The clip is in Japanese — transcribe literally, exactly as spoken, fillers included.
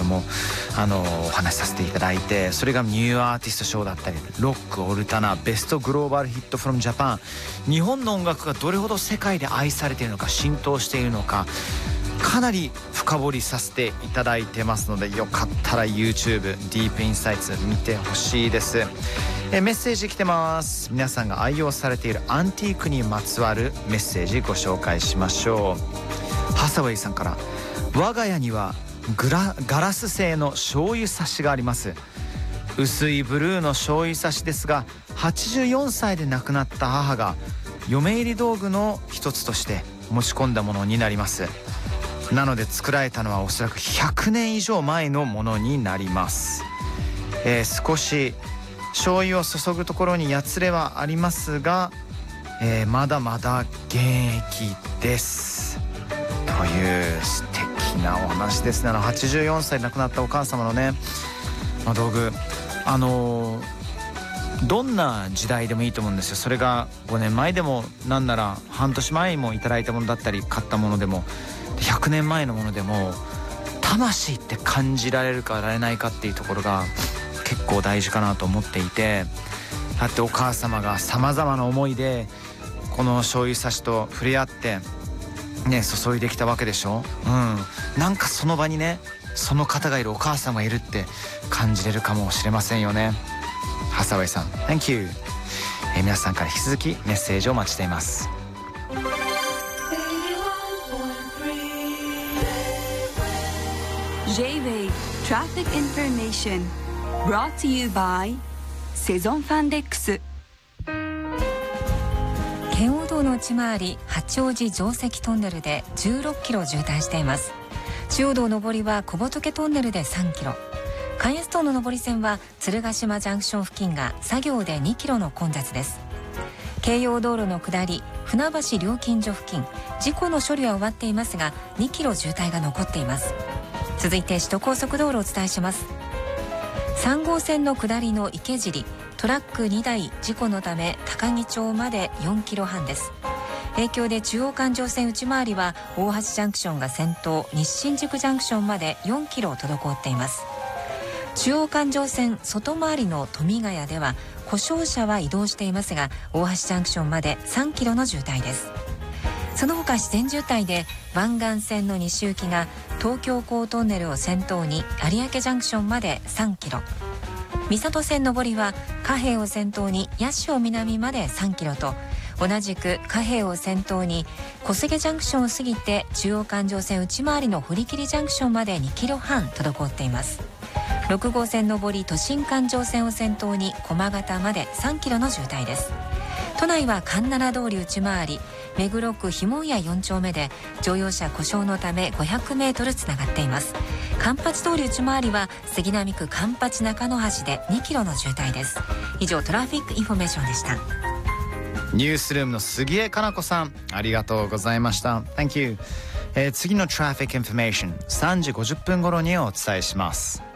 もあのお話しさせていただいて、それがニューアーティスト賞だったりロック、オルタナ、ベストグローバルヒットフロムジャパン、日本の音楽がどれほど世界で愛されているのか、浸透しているのか、かなり深掘りさせていただいてますので、よかったら YouTube ディープインサイツ見てほしいです。えメッセージ来てます。皆さんが愛用されているアンティークにまつわるメッセージご紹介しましょう。ハサウェイさんから、我が家にはグラガラス製の醤油差しがあります。薄いブルーの醤油差しですが、はちじゅうよんさいで亡くなった母が嫁入り道具の一つとして持ち込んだものになります。なので作られたのはおそらくひゃくねん以上前のものになります。えー、少し醤油を注ぐところにやつれはありますが、えー、まだまだ現役ですという素敵なお話ですね。あのはちじゅうよんさいで亡くなったお母様のね、まあ、道具、あのー、どんな時代でもいいと思うんですよ。それがごねんまえでも、なんなら半年前にもいただいたものだったり買ったものでもひゃくねんまえのものでも、魂って感じられるかられないかっていうところが結構大事かなと思っていて、だってお母様がさまざまな思いでこの醤油差しと触れ合ってね、注いできたわけでしょ。うん、なんかその場にね、その方がいる、お母さんがいるって感じれるかもしれませんよね。ハサウェイさん Thank you。 えー、皆さんから引き続きメッセージをお待ちしています。 J-Wave Traffic Information brought to you by セゾンファンデックス。 圏央道の内回り八王子城跡トンネルでじゅうろっキロ渋滞しています。中央道上りは小仏トンネルでさんキロ、関越道の上り線は鶴ヶ島ジャンクション付近が作業でにキロの混雑です。京葉道路の下り船橋料金所付近、事故の処理は終わっていますがにキロ渋滞が残っています。続いて首都高速道路をお伝えします。さん号線の下りの池尻、トラックにだい事故のため高木町までよんキロはんです。影響で中央環状線内回りは大橋ジャンクションが先頭、西新宿ジャンクションまでよんキロ滞っています。中央環状線外回りの富ヶ谷では故障車は移動していますが、大橋ジャンクションまでさんキロの渋滞です。その他自然渋滞で湾岸線の西行きが東京港トンネルを先頭に有明ジャンクションまでさんキロ、三郷線上りは貨幣を先頭に八潮南までさんキロと、同じく貨幣を先頭に小菅ジャンクションを過ぎて中央環状線内回りの振切ジャンクションまでにキロはん滞っています。ろく号線上り都心環状線を先頭に駒形までさんキロの渋滞です。都内は環七通り内回り目黒区碑文谷よん丁目で乗用車故障のためごひゃくメートルつながっています。環八通り内回りは杉並区環八中野橋でにキロの渋滞です。以上トラフィックインフォメーションでした。 ニュースルームの杉江かな子さん、ありがとうございました。 Thank you。えー、次のトラフィックインフォメーションさんじごじゅっぷん頃にお伝えします。